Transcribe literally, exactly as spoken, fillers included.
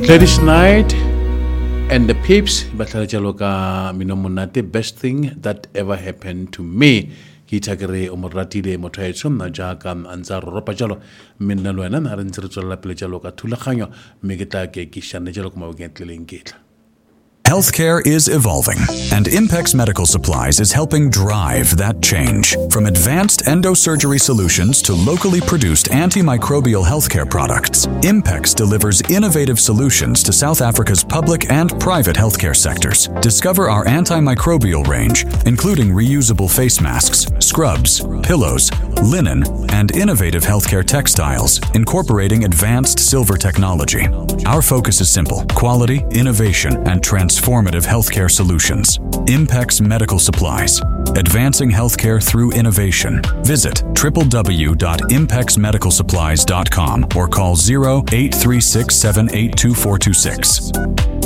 Ladies night and the peeps, batlala jalo ka minomonate, best thing that ever happened to me. Ki tagere omoratile motho ya tsona jaaka anza ropa jalo minna lo ena na re ntse re tswela pele jalo ka thulaganyo mme ke tla ke ke shane jalo ka mabokentleleng ketla. Healthcare is evolving, and Impex Medical Supplies is helping drive that change. From advanced endosurgery solutions to locally produced antimicrobial healthcare products, Impex delivers innovative solutions to South Africa's public and private healthcare sectors. Discover our antimicrobial range, including reusable face masks, scrubs, pillows, linen, and innovative healthcare textiles, incorporating advanced silver technology. Our focus is simple: quality, innovation, and transformation. Transformative healthcare solutions. Impex Medical Supplies, advancing healthcare through innovation. Visit w w w dot impex medical supplies dot com or call zero eight three six seven eight two four two six.